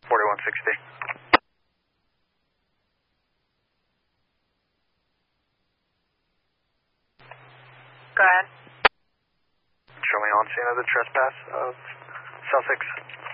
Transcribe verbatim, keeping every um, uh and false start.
forty-one sixty. Go ahead. Show me on scene of the trespass of Sussex.